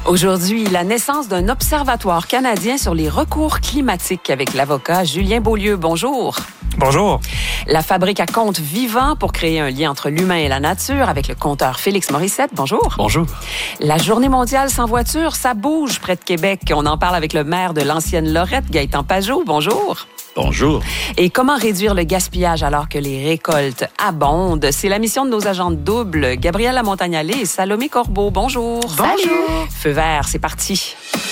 Aujourd'hui, la naissance d'un observatoire canadien sur les recours climatiques avec l'avocat Julien Beaulieu. Bonjour. Bonjour. La fabrique à contes vivants pour créer un lien entre l'humain et la nature avec le conteur Félix Morissette. Bonjour. Bonjour. La journée mondiale sans voiture, ça bouge près de Québec. On en parle avec le maire de l'ancienne Lorette, Gaëtan Pajot. Bonjour. Bonjour. Et comment réduire le gaspillage alors que les récoltes abondent? C'est la mission de nos agentes doubles, Gabrielle Lamontagne-Allais et Salomé Corbeau. Bonjour. Bonjour. Feu vert, c'est parti.